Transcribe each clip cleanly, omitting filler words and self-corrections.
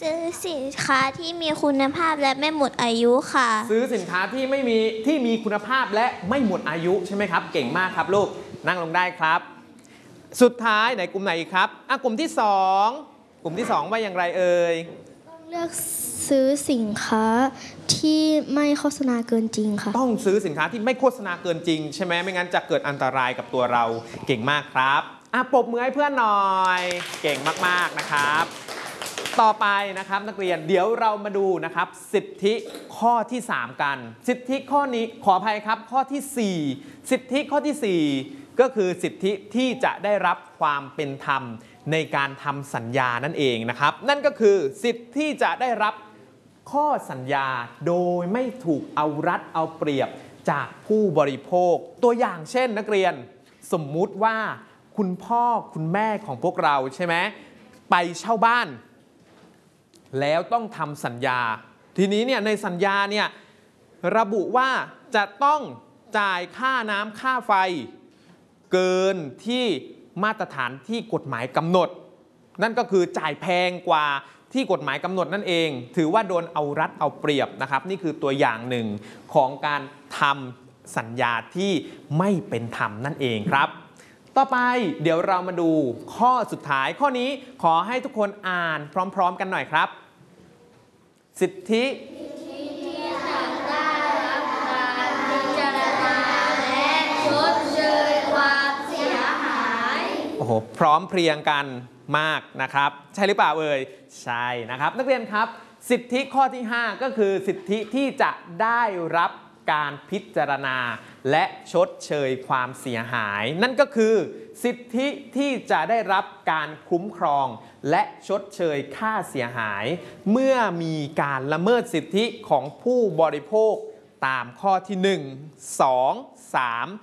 ซื้อสินค้าที่มีคุณภาพและไม่หมดอายุค่ะซื้อสินค้าที่มีคุณภาพและไม่หมดอายุใช่ไหมครับเก่งมากครับลูกนั่งลงได้ครับสุดท้ายไหนกลุ่มไหนอีกครับกลุ่มที่2กลุ่มที่2ว่าอย่างไรเอ่ยต้องเลือกซื้อสินค้าที่ไม่โฆษณาเกินจริงค่ะต้องซื้อสินค้าที่ไม่โฆษณาเกินจริงใช่ไหมไม่งั้นจะเกิดอันตรายกับตัวเราเก่งมากครับปรบมือให้เพื่อนหน่อยเก่งมากๆนะครับต่อไปนะครับนักเรียนเดี๋ยวเรามาดูนะครับสิทธิข้อที่3กันสิทธิข้อนี้ขออภัยครับข้อที่4สิทธิข้อที่4ก็คือสิทธิที่จะได้รับความเป็นธรรมในการทำสัญญานั่นเองนะครับนั่นก็คือสิทธิที่จะได้รับข้อสัญญาโดยไม่ถูกเอารัดเอาเปรียบจากผู้บริโภคตัวอย่างเช่นนักเรียนสมมุติว่าคุณพ่อคุณแม่ของพวกเราใช่ไหมไปเช่าบ้านแล้วต้องทำสัญญาทีนี้เนี่ยในสัญญาเนี่ยระบุว่าจะต้องจ่ายค่าน้ำค่าไฟเกินที่มาตรฐานที่กฎหมายกำหนดนั่นก็คือจ่ายแพงกว่าที่กฎหมายกำหนดนั่นเองถือว่าโดนเอารัดเอาเปรียบนะครับนี่คือตัวอย่างหนึ่งของการทำสัญญาที่ไม่เป็นธรรมนั่นเองครับต่อไปเดี๋ยวเรามาดูข้อสุดท้ายข้อนี้ขอให้ทุกคนอ่านพร้อมๆกันหน่อยครับสิทธิที่จะได้รับการพิจารณาและชดเชยความเสียหายโอ้โหพร้อมเพรียงกันมากนะครับใช่หรือเปล่าเอ่ยใช่นะครับนักเรียนครับสิทธิข้อที่5ก็คือสิทธิที่จะได้รับการพิจารณาและชดเชยความเสียหายนั่นก็คือสิทธิที่จะได้รับการคุ้มครองและชดเชยค่าเสียหายเมื่อมีการละเมิดสิทธิของผู้บริโภคตามข้อที่1 2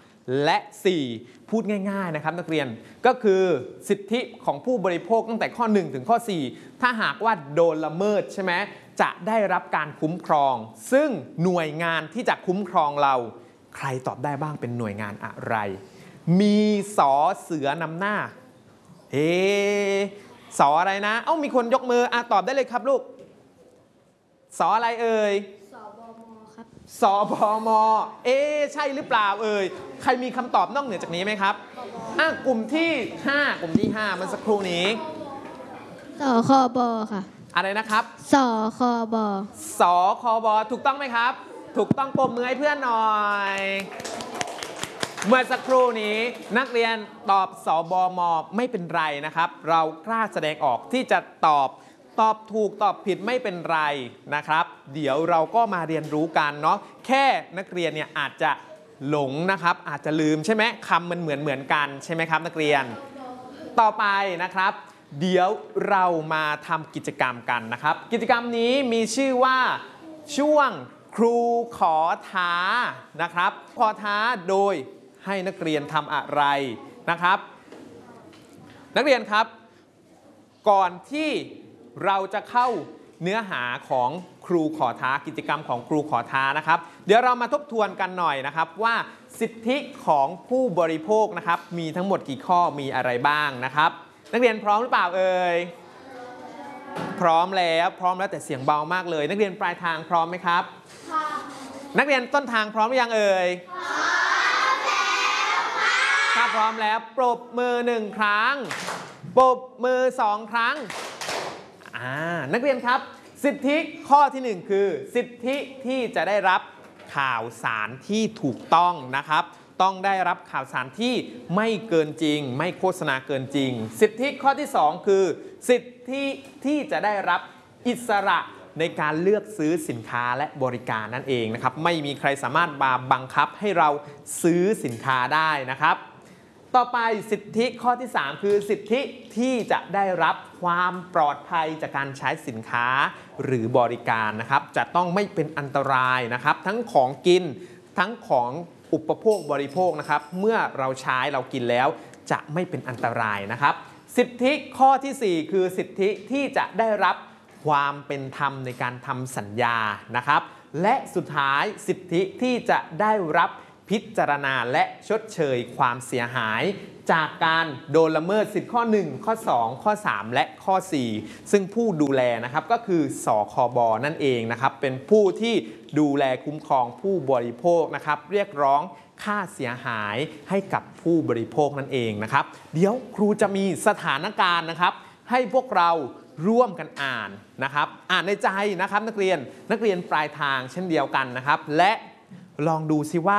3และ4พูดง่ายๆนะครับนักเรียนก็คือสิทธิของผู้บริโภคตั้งแต่ข้อ1ถึงข้อ4ถ้าหากว่าโดนละเมิดใช่ไหมจะได้รับการคุ้มครองซึ่งหน่วยงานที่จะคุ้มครองเราใครตอบได้บ้างเป็นหน่วยงานอะไรมีสอเสือนำหน้าสออะไรนะมีคนยกมือตอบได้เลยครับลูกสออะไรเอ่ยสบมครับสบมใช่หรือเปล่าเอ่ยใครมีคำตอบนอกเหนือจากนี้ไหมครับกลุ่มที่5เมื่อสักครู่นี้สคบค่ะอะไรนะครับสคบสคบถูกต้องไหมครับถูกต้องปรบมือให้เพื่อนหน่อยเมื่อสักครู่นี้นักเรียนตอบสบมไม่เป็นไรนะครับเรากล้าแสดงออกที่จะตอบถูกตอบผิดไม่เป็นไรนะครับเดี๋ยวเราก็มาเรียนรู้กันเนาะแค่นักเรียนเนี่ยอาจจะหลงนะครับอาจจะลืมใช่ไหมคำมันเหมือนกันใช่ไหมครับนักเรียนต่อไปนะครับเดี๋ยวเรามาทำกิจกรรมกันนะครับกิจกรรมนี้มีชื่อว่าช่วงครูขอท้านะครับขอท้าโดยให้นักเรียนทำอะไรนะครับนักเรียนครับก่อนที่เราจะเข้าเนื้อหาของครูขอท้ากิจกรรมของครูขอท้านะครับเดี๋ยวเรามาทบทวนกันหน่อยนะครับว่าสิทธิของผู้บริโภคนะครับมีทั้งหมดกี่ข้อมีอะไรบ้างนะครับนักเรียนพร้อมหรือเปล่าเอ่ยพร้อมแล้วแต่เสียงเบามากเลยนักเรียนปลายทางพร้อมไหมครับนักเรียนต้นทางพร้อมหรือยังเอ่ยถ้าพร้อมแล้วปรบมือ1ครั้งปรบมือ2ครั้งนักเรียนครับสิทธิข้อที่1คือสิทธิที่จะได้รับข่าวสารที่ถูกต้องนะครับต้องได้รับข่าวสารที่ไม่เกินจริงไม่โฆษณาเกินจริงสิทธิข้อที่2คือสิทธิที่จะได้รับอิสระในการเลือกซื้อสินค้าและบริการนั่นเองนะครับไม่มีใครสามารถมาบังคับให้เราซื้อสินค้าได้นะครับต่อไปสิทธิข้อที่3คือสิทธิที่จะได้รับความปลอดภัยจากการใช้สินค้าหรือบริการนะครับจะต้องไม่เป็นอันตรายนะครับทั้งของกินทั้งของอุปโภคบริโภคนะครับเมื่อเราใช้เรากินแล้วจะไม่เป็นอันตรายนะครับสิทธิข้อที่4คือสิทธิที่จะได้รับความเป็นธรรมในการทำสัญญานะครับและสุดท้ายสิทธิที่จะได้รับพิจารณาและชดเชยความเสียหายจากการโดนละเมิดสิทธิข้อ 1 ข้อ 2 ข้อ 3 และข้อ 4 ซึ่งผู้ดูแลนะครับก็คือสคบนั่นเองนะครับเป็นผู้ที่ดูแลคุ้มครองผู้บริโภคนะครับเรียกร้องค่าเสียหายให้กับผู้บริโภคนั่นเองนะครับเดี๋ยวครูจะมีสถานการณ์นะครับให้พวกเราร่วมกันอ่านนะครับอ่านในใจนะครับนักเรียนปลายทางเช่นเดียวกันนะครับและลองดูซิว่า